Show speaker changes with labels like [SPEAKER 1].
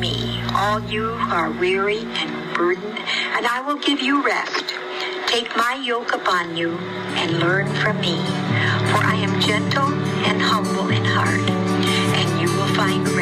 [SPEAKER 1] me, all you who are weary and burdened, and I will give you rest. Take my yoke upon you and learn from me, for I am gentle and humble in heart, and you will find